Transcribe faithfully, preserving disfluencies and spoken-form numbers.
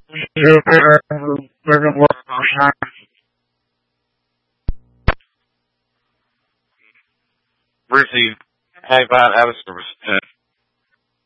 You better work on Brucey, how about out of service?